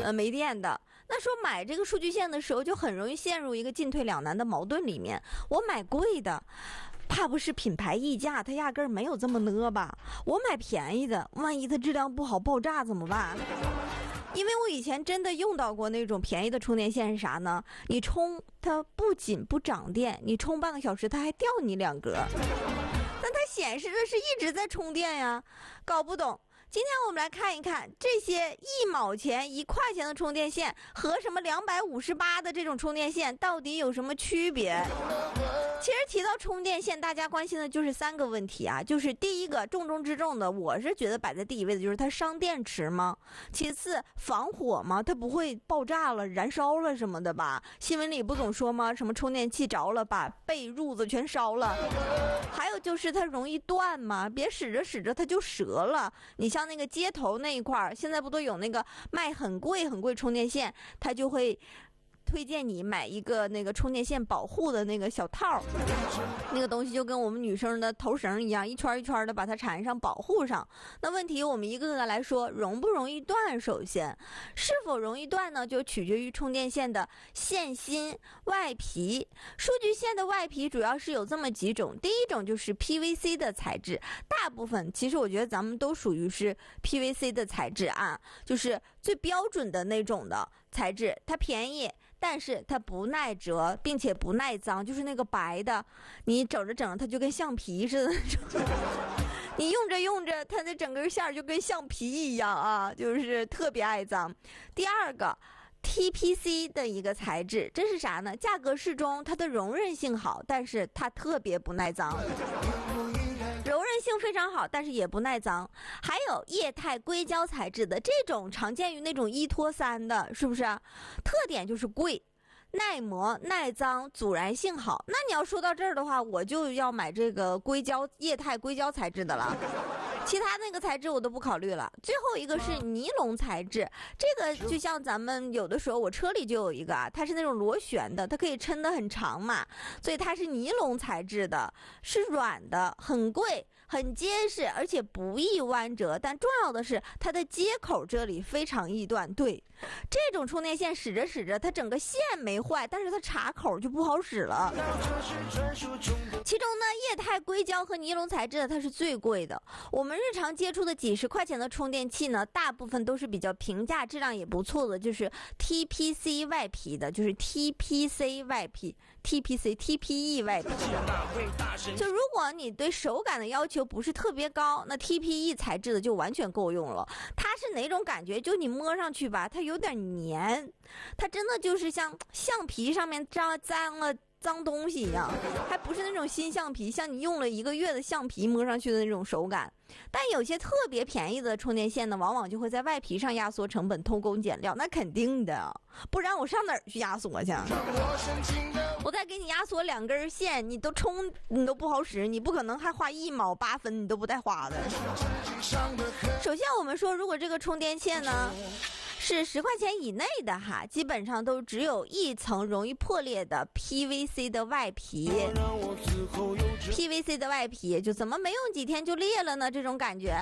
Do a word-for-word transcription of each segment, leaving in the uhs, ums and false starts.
呃没电的。那说买这个数据线的时候，就很容易陷入一个进退两难的矛盾里面。我买贵的，怕不是品牌溢价，它压根儿没有这么呢吧？我买便宜的，万一它质量不好爆炸怎么办？因为我以前真的用到过那种便宜的充电线是啥呢？你充它不仅不长电，你充半个小时它还掉你两格，但它显示的是一直在充电呀，搞不懂。今天我们来看一看这些一毛钱、一块钱的充电线和什么两百五十八的这种充电线到底有什么区别？其实提到充电线，大家关心的就是三个问题啊，就是第一个重中之重的，我是觉得摆在第一位的就是它伤电池吗？其次防火吗？它不会爆炸了、燃烧了什么的吧？新闻里不总说吗？什么充电器着了，把被褥子全烧了。还有就是它容易断吗？别使着使着它就折了。你像那个接头那一块，现在不都有那个卖很贵很贵充电线，它就会推荐你买一个那个充电线保护的那个小套，那个东西就跟我们女生的头绳一样，一圈一圈的把它缠上保护上。那问题我们一个个来说，容不容易断？首先是否容易断呢，就取决于充电线的线芯外皮。数据线的外皮主要是有这么几种，第一种就是 P V C 的材质，大部分其实我觉得咱们都属于是 P V C 的材质啊，就是最标准的那种的材质，它便宜，但是它不耐折，并且不耐脏，就是那个白的，你整着整着它就跟橡皮似的那种，你用着用着它的整根线就跟橡皮一样啊，就是特别爱脏。第二个T P C 的一个材质，这是啥呢？价格适中，它的容韧性好，但是它特别不耐脏。柔韧性非常好，但是也不耐脏。还有液态硅胶材质的，这种常见于那种一拖三的，是不是？特点就是贵、耐磨、耐脏、阻燃性好。那你要说到这儿的话，我就要买这个硅胶、液态硅胶材质的了。其他那个材质我都不考虑了。最后一个是尼龙材质，这个就像咱们有的时候我车里就有一个啊，它是那种螺旋的，它可以抻得很长嘛，所以它是尼龙材质的，是软的，很贵，很结实，而且不易弯折。但重要的是它的接口这里非常易断。对，这种充电线使着使着，它整个线没坏，但是它插口就不好使了。其中呢，液态硅胶和尼龙材质的它是最贵的。我们日常接触的几十块钱的充电器呢，大部分都是比较平价、质量也不错的，就是 T P C 外皮的，就是 T P C 外皮、T P C、T P E 外皮的。就如果你对手感的要求不是特别高，那 T P E 材质的就完全够用了。它是哪种感觉？就你摸上去吧，它有点黏，它真的就是像橡皮上面沾沾了脏东西一样，还不是那种新橡皮，像你用了一个月的橡皮摸上去的那种手感。但有些特别便宜的充电线呢，往往就会在外皮上压缩成本，偷工减料。那肯定的，不然我上哪儿去压缩去？我再给你压缩两根线，你都充你都不好使，你不可能还花一毛八分你都不带花的。首先我们说，如果这个充电线呢是十块钱以内的哈，基本上都只有一层容易破裂的 P V C 的外皮。P V C 的外皮就怎么没用几天就裂了呢？这种感觉。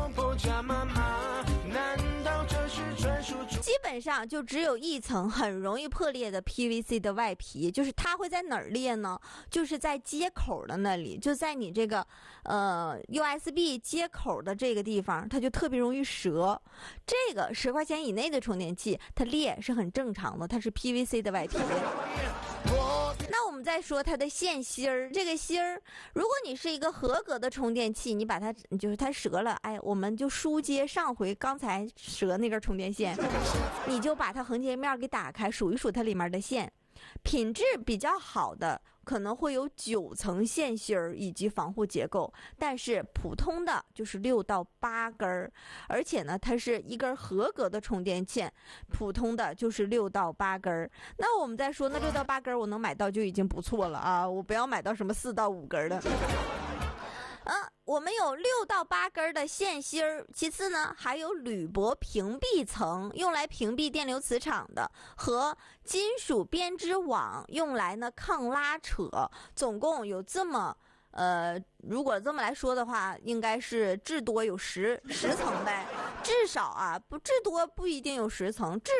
基本上就只有一层很容易破裂的 P V C 的外皮，就是它会在哪儿裂呢？就是在接口的那里，就在你这个呃 U S B 接口的这个地方，它就特别容易折。这个十块钱以内的充电器，它裂是很正常的，它是 P V C 的外皮。那我们再说它的线芯儿，这个芯儿，如果你是一个合格的充电器，你把它就是它折了，哎，我们就书接上回刚才折那根充电线，你就把它横截面给打开，数一数它里面的线。品质比较好的可能会有九层线芯儿以及防护结构，但是普通的就是六到八根儿，而且呢，它是一根合格的充电线，普通的就是六到八根儿。那我们再说，那六到八根儿我能买到就已经不错了啊，我不要买到什么四到五根儿的。呃，我们有六到八根的线芯儿，其次呢还有铝箔屏蔽层，用来屏蔽电流磁场的，和金属编织网，用来呢抗拉扯，总共有这么呃，如果这么来说的话，应该是至多有十十层呗，至少啊不至多不一定有十层，至